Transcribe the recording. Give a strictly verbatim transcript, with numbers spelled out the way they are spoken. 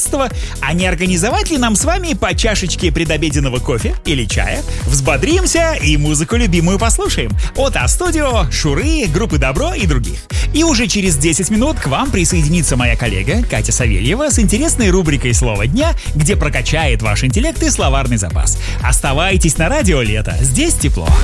А не организовать ли нам с вами по чашечке предобеденного кофе или чая? Взбодримся и музыку любимую послушаем. От А-студио, Шуры, группы Добро и других. И уже через десять минут к вам присоединится моя коллега Катя Савельева с интересной рубрикой «Слово дня», где прокачает ваш интеллект и словарный запас. Оставайтесь на радио Лето, здесь тепло.